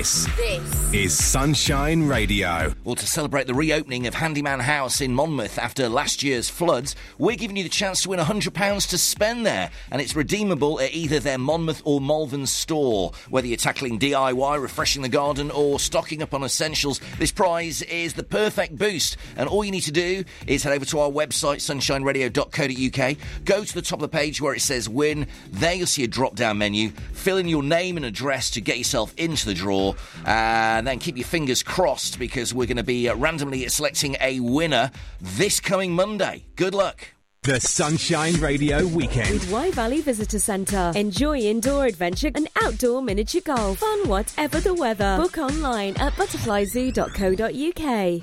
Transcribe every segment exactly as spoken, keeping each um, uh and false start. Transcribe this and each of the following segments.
This, this is Sunshine Radio. Well, to celebrate the reopening of Handyman House in Monmouth after last year's floods, we're giving you the chance to win one hundred pounds to spend there. And it's redeemable at either their Monmouth or Malvern store. Whether you're tackling D I Y, refreshing the garden, or stocking up on essentials, this prize is the perfect boost. And all you need to do is head over to our website, sunshine radio dot co dot uk. Go to the top of the page where it says win. There you'll see a drop-down menu. Fill in your name and address to get yourself into the draw. And then keep your fingers crossed, because we're going to be uh, randomly selecting a winner this coming Monday. Good luck. The Sunshine Radio Weekend. With Y Valley Visitor Centre. Enjoy indoor adventure and outdoor miniature golf. Fun whatever the weather. Book online at butterfly zoo dot co dot uk.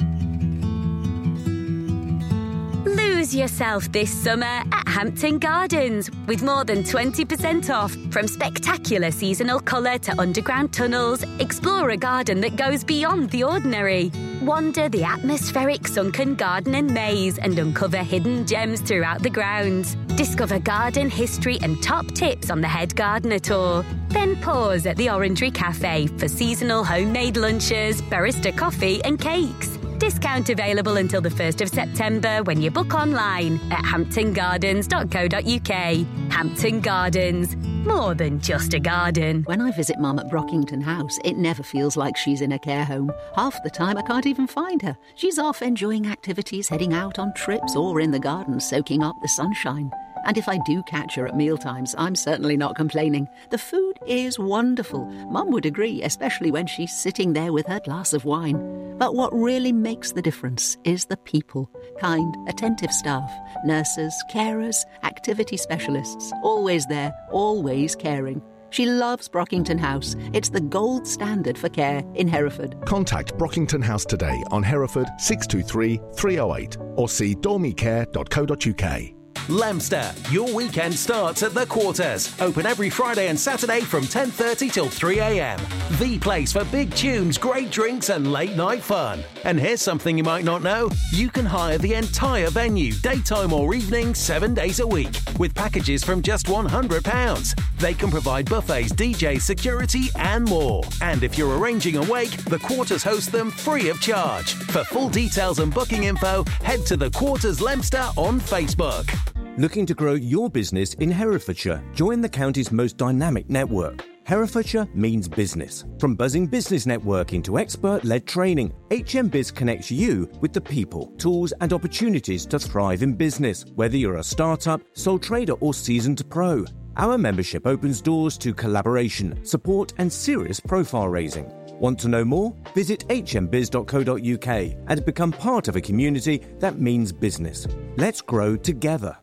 Lose yourself this summer at Hampton Gardens with more than twenty percent off. From spectacular seasonal colour to underground tunnels, explore a garden that goes beyond the ordinary. Wander the atmospheric sunken garden and maze and uncover hidden gems throughout the grounds. Discover garden history and top tips on the Head Gardener Tour. Then pause at the Orangery Cafe for seasonal homemade lunches, barista coffee and cakes. Discount available until the first of September when you book online at hampton gardens dot co dot uk. Hampton Gardens. More than just a garden. When I visit Mum at Brockington House, it never feels like she's in a care home. Half the time I can't even find her. She's off enjoying activities, heading out on trips, or in the garden soaking up the sunshine. And if I do catch her at mealtimes, I'm certainly not complaining. The food is wonderful. Mum would agree, especially when she's sitting there with her glass of wine. But what really makes the difference is the people. Kind, attentive staff, nurses, carers, activity specialists. Always there, always caring. She loves Brockington House. It's the gold standard for care in Hereford. Contact Brockington House today on Hereford six two three, three oh eight or see dormy care dot co dot uk. Lemster, your weekend starts at The Quarters. Open every Friday and Saturday from ten thirty till three a.m. The place for big tunes, great drinks and late night fun. And here's something you might not know. You can hire the entire venue, daytime or evening, seven days a week, with packages from just one hundred pounds. They can provide buffets, D J, security and more. And if you're arranging a wake, The Quarters host them free of charge. For full details and booking info, head to The Quarters Lemster on Facebook. Looking to grow your business in Herefordshire? Join the county's most dynamic network. Herefordshire means business. From buzzing business networking to expert-led training, H M Biz connects you with the people, tools and opportunities to thrive in business, whether you're a startup, sole trader or seasoned pro. Our membership opens doors to collaboration, support and serious profile raising. Want to know more? Visit h m biz dot co dot uk and become part of a community that means business. Let's grow together.